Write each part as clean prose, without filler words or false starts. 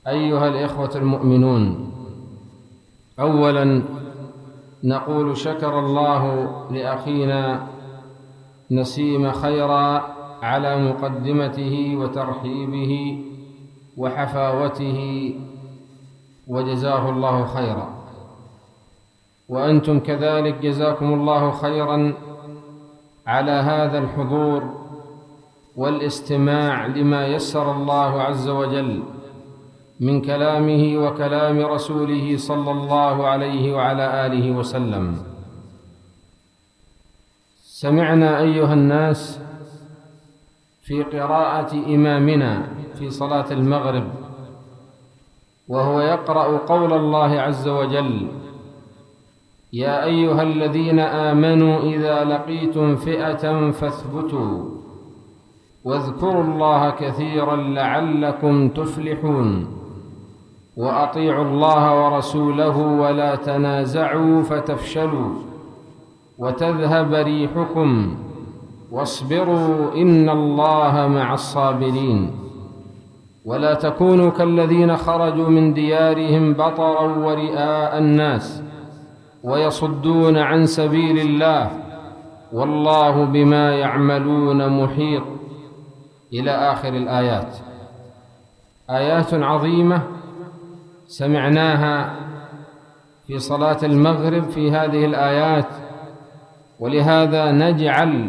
أيها الإخوة المؤمنون، أولا نقول شكر الله لأخينا نسيم خيرا على مقدمته وترحيبه وحفاوته، وجزاه الله خيرا. وأنتم كذلك جزاكم الله خيرا على هذا الحضور والاستماع لما يسر الله عز وجل من كلامه وكلام رسوله صلى الله عليه وعلى آله وسلم. سمعنا أيها الناس في قراءة إمامنا في صلاة المغرب وهو يقرأ قول الله عز وجل: يا أيها الذين آمنوا إذا لقيتم فئة فاثبتوا واذكروا الله كثيرا لعلكم تفلحون وأطيعوا الله ورسوله ولا تنازعوا فتفشلوا وتذهب ريحكم واصبروا إن الله مع الصابرين ولا تكونوا كالذين خرجوا من ديارهم بطرا ورئاء الناس ويصدون عن سبيل الله والله بما يعملون محيط، إلى آخر الآيات. آيات عظيمة سمعناها في صلاة المغرب في هذه الآيات، ولهذا نجعل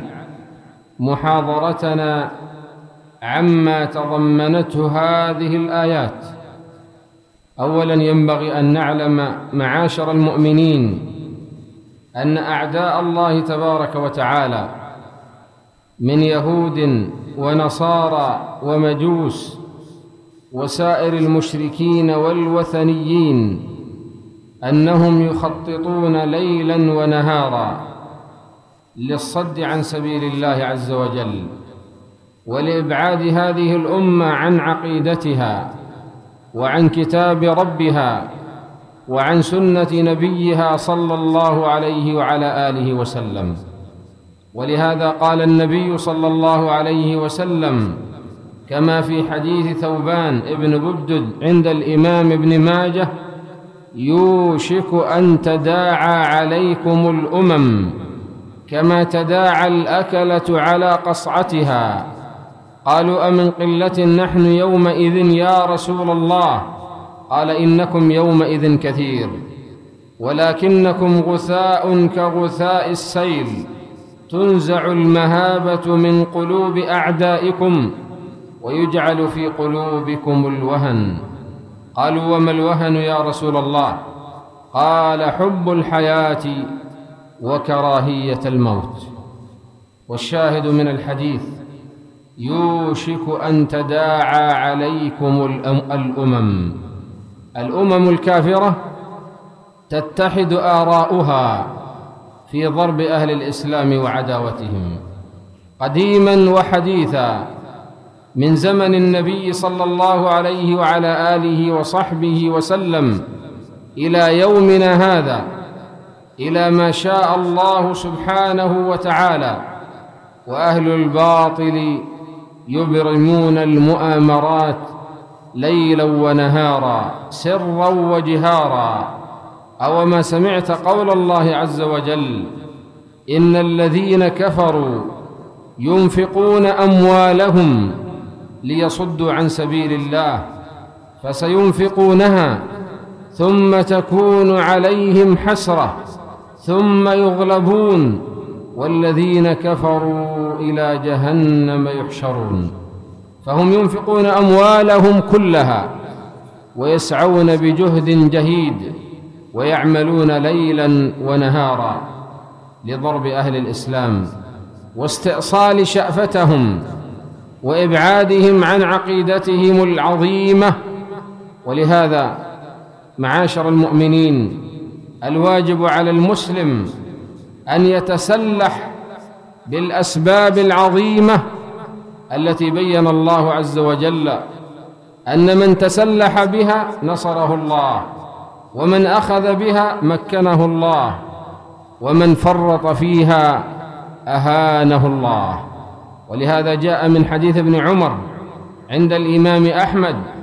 محاضرتنا عما تضمنته هذه الآيات. أولا ينبغي أن نعلم معاشر المؤمنين أن أعداء الله تبارك وتعالى من يهود ونصارى ومجوس وسائر المشركين والوثنيين أنهم يخططون ليلا ونهارا للصد عن سبيل الله عز وجل ولإبعاد هذه الأمة عن عقيدتها وعن كتاب ربها وعن سنة نبيها صلى الله عليه وعلى آله وسلم. ولهذا قال النبي صلى الله عليه وسلم كما في حديث ثوبان ابن بدد عند الإمام ابن ماجه: يوشك أن تداعى عليكم الأمم كما تداعى الأكلة على قصعتها. قالوا: أمن قلة نحن يومئذ يا رسول الله؟ قال: إنكم يومئذ كثير ولكنكم غثاء كغثاء السيل تنزع المهابة من قلوب أعدائكم ويجعل في قلوبكم الوهن. قالوا: وما الوهن يا رسول الله؟ قال: حب الحياة وكراهية الموت. والشاهد من الحديث: يوشك أن تداعى عليكم الأمم الكافرة تتحد آراؤها في ضرب أهل الإسلام وعداوتهم قديما وحديثا، من زمن النبي صلى الله عليه وعلى آله وصحبه وسلم إلى يومنا هذا، إلى ما شاء الله سبحانه وتعالى. وأهل الباطل يبرمون المؤامرات ليلا ونهارا سرا وجهارا. أو ما سمعت قول الله عز وجل: إن الذين كفروا ينفقون أموالهم ليصدوا عن سبيل الله فسينفقونها ثم تكون عليهم حسرة ثم يغلبون والذين كفروا إلى جهنم يحشرون. فهم ينفقون أموالهم كلها ويسعون بجهد جهيد ويعملون ليلا ونهارا لضرب أهل الإسلام واستئصال شأفتهم وإبعادهم عن عقيدتهم العظيمة. ولهذا معاشر المؤمنين، الواجب على المسلم أن يتسلح بالأسباب العظيمة التي بين الله عز وجل أن من تسلح بها نصره الله، ومن أخذ بها مكنه الله، ومن فرط فيها أهانه الله. ولهذا جاء من حديث ابن عمر عند الإمام أحمد